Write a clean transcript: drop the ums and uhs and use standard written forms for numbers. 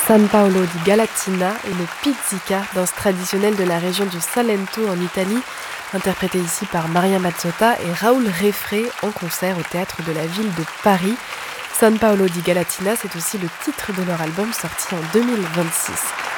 San Paolo di Galatina est le pizzica, danse traditionnelle de la région du Salento en Italie, interprétée ici par Maria Mazzotta et Raoul Refré en concert au théâtre de la ville de Paris. San Paolo di Galatina, c'est aussi le titre de leur album sorti en 2026.